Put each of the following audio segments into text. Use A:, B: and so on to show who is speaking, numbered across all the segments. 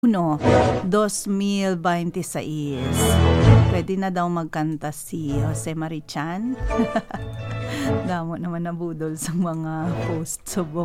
A: 2026. Pwede na daw magkanta si Jose Marichan. Damo naman na budol sa mga post subong.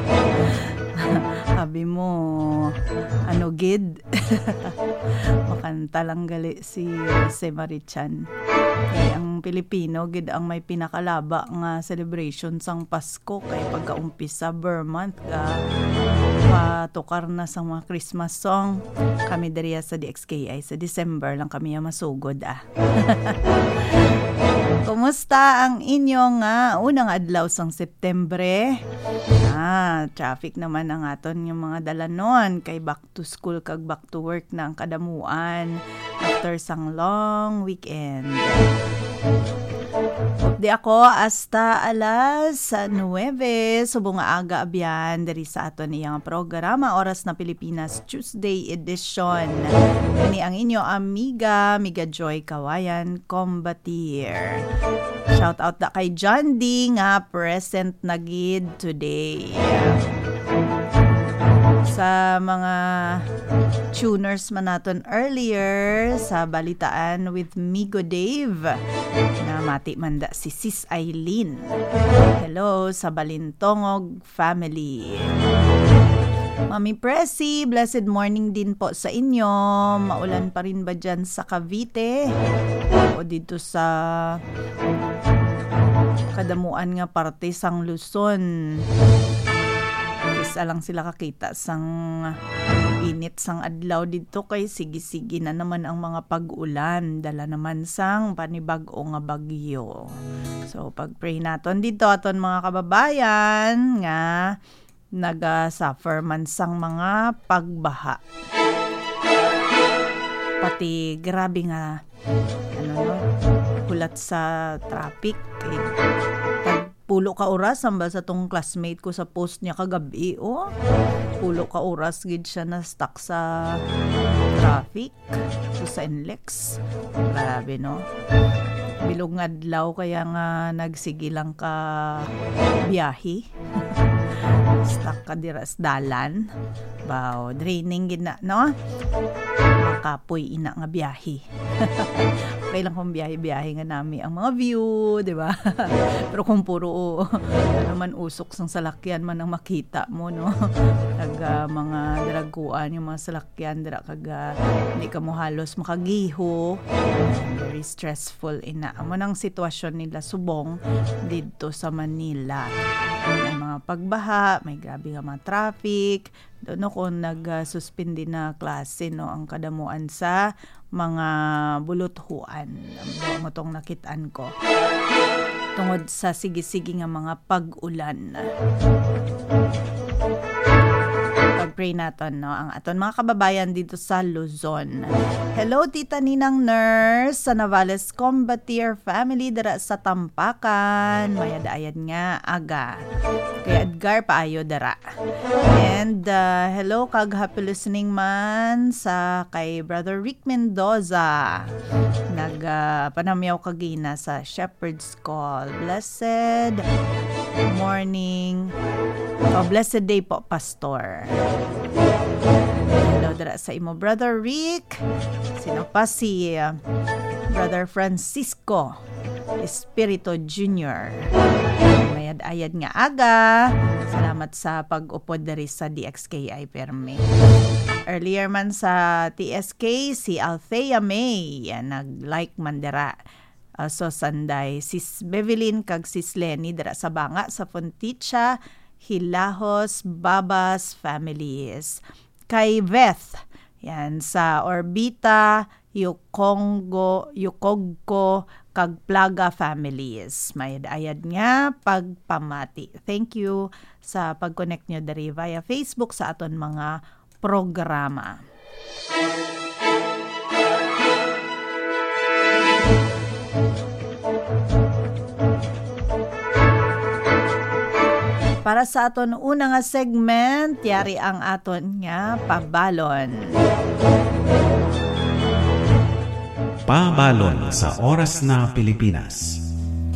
A: Sabi mo, ano gid? Makanta lang gali si Jose Marichan. Kaya ang Pilipino gid ang may pinakalaba nga celebration sang Pasko kay pagkaumpisa Burmonth patukar na sa mga Christmas song. Kami diriya sa DXKI sa December lang kami masugod Kumusta ang inyong unang adlaw sang Septembre? Traffic naman ang aton yung mga dalanon kay back to school kag back to work na ang kadamuan after sang long weekend. Updi ako hasta alas 9 subong aga abyan dari sa aton iyang programa Oras na Pilipinas Tuesday edition. Ini ang inyo amiga Joy Kawayan Combatier. Shout out da kay John D nga present na gid today. Sa mga tuners man naton earlier sa Balitaan with Migo Dave na mati manda si Sis Eileen. Hello sa Balintongog family. Mami Presi, blessed morning din po sa inyo. Maulan pa rin ba dyan sa Cavite? O dito sa kadamuan nga parte sang Luzon. Isa lang sila kakita sang init sang adlaw dito kay sige-sige na naman ang mga pag-ulan. Dala naman sang panibag-o nga bagyo. So pag-pray naton dito aton mga kababayan nga naga-suffer man sang mga pagbaha. Pati grabe nga hulat sa traffic kay pulo ka oras samba sa tong classmate ko sa post niya kagabi. Pulo ka oras gid siya na stuck sa traffic sa NLEX. Grabe no. Bilog nga adlaw kaya nga nagsige lang ka biyahe. Stuck ka diras dalan. Wow, draining gid na no. Makapoy ina nga biyahe. Okay lang kung biyahe-biyahe nga nami ang mga view, di ba? Pero kung puro naman usok sang salakyan man ang makita mo, no? Kag mga draguan yung mga salakyan dira kag hindi ka mo halos makagiho. Very stressful ina. Amo nang sitwasyon nila subong dito sa Manila. May mga pagbaha, may grabe nga mga traffic. Doon ako nag-suspend din na klase no ang kadamuan sa mga buluthuan. Mo tong nakitaan ko. Tungod sa sige-sige nga mga pag-ulan. Pag-pray natin no ang aton mga kababayan dito sa Luzon. Hello Tita Ninang Nurse sa Navales Combatier family dara sa Tampakan. Mayad-ayad nga aga. Kay Edgar paayo dara. And hello kag happy listening man sa kay Brother Rick Mendoza. Panamyaw kagina sa Shepherd's Call. Blessed morning. Blessed day po, Pastor. Hello dara sa imo Brother Rick. Sino pa si Brother Francisco Espirito Jr. Mayad-ayad nga aga. Salamat sa pag-upod dari sa DXKI Perme. Earlier man sa TSK si Althea May nag-like man dira. So sanday sis Bevelyn kag sis Lenny dira sa Banga sa Fonticha, Hilahos, Babas families. Kay Beth yan sa Orbita, Yukogko kag Plaga families. Mayad-ayad nga pagpamati. Thank you sa pag-connect nyo dari via Facebook sa aton mga programa. Para sa aton una nga segment, yari ang aton nga pabalon.
B: Pabalon sa Oras na Pilipinas.